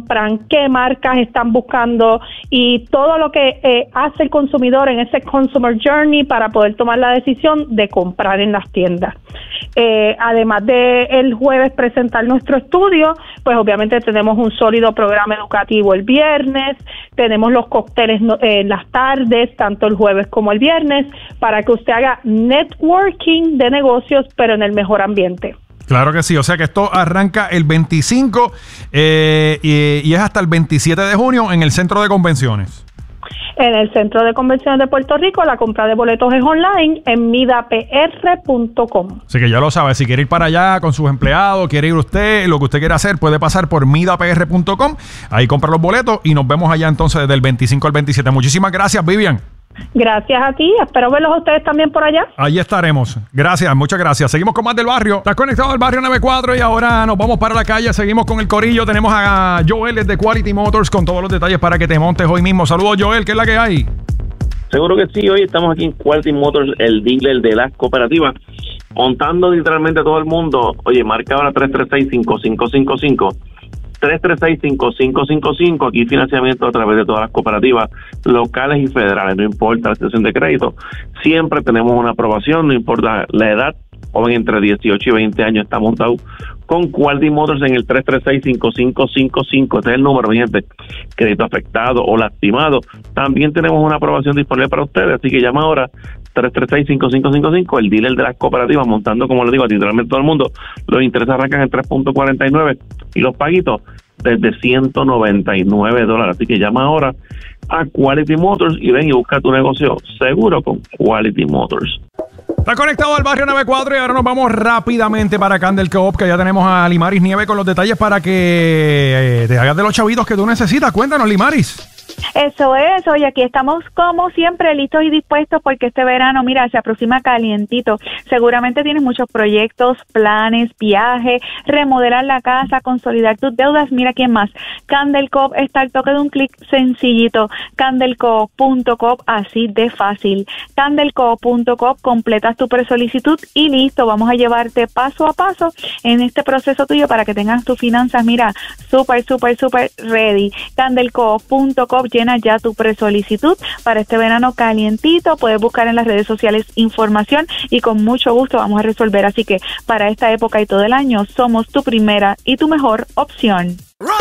compran, qué marcas están buscando y todo lo que hace el consumidor en ese consumer journey para poder tomar la decisión de comprar en las tiendas. Además de el jueves presentar nuestro estudio, pues obviamente tenemos un sólido programa educativo el viernes, tenemos los cócteles en las tardes, tanto el jueves como el viernes, para que usted haga networking de negocios, pero en el mejor ambiente. Claro que sí, o sea que esto arranca el 25 y es hasta el 27 de junio en el Centro de Convenciones. En el Centro de Convenciones de Puerto Rico, la compra de boletos es online en midapr.com. Así que ya lo sabe, si quiere ir para allá con sus empleados, quiere ir usted, lo que usted quiera hacer, puede pasar por midapr.com, ahí compra los boletos y nos vemos allá entonces desde el 25 al 27. Muchísimas gracias, Vivian. Gracias a ti, espero verlos a ustedes también por allá. Ahí estaremos. Gracias, muchas gracias. Seguimos con más del barrio. Estás conectado al barrio 94 y ahora nos vamos para la calle. Seguimos con el corillo. Tenemos a Joel desde Quality Motors con todos los detalles para que te montes hoy mismo. Saludos, Joel, ¿qué es la que hay? Seguro que sí, hoy estamos aquí en Quality Motors, el dealer de las cooperativas, montando literalmente a todo el mundo. Oye, marca ahora 336-5555. 336-5555, aquí financiamiento a través de todas las cooperativas locales y federales, no importa la situación de crédito, siempre tenemos una aprobación, no importa la edad, joven entre 18 y 20 años está montado con Quality Motors en el 336-5555, este es el número, mi gente, crédito afectado o lastimado, también tenemos una aprobación disponible para ustedes, así que llama ahora 336-5555, el dealer de las cooperativas, montando, como les digo, a literalmente todo el mundo, los intereses arrancan en 3.49 y los paguitos desde $199, así que llama ahora a Quality Motors y ven y busca tu negocio seguro con Quality Motors. Está conectado al barrio 94 y ahora nos vamos rápidamente para Candel Co-op, que ya tenemos a Limaris Nieve con los detalles para que te hagas de los chavitos que tú necesitas. Cuéntanos, Limaris. Eso es, oye, aquí estamos como siempre listos y dispuestos porque este verano, mira, se aproxima calientito. Seguramente tienes muchos proyectos, planes, viajes, remodelar la casa, consolidar tus deudas. Mira quién más. Candel Co-op está al toque de un clic sencillito. Candelco.com, así de fácil. Candelco.com, completas tu presolicitud y listo. Vamos a llevarte paso a paso en este proceso tuyo para que tengas tus finanzas, mira, súper ready. Candelco.com, llena ya tu presolicitud para este verano calientito. Puedes buscar en las redes sociales información y con mucho gusto vamos a resolver. Así que para esta época y todo el año somos tu primera y tu mejor opción.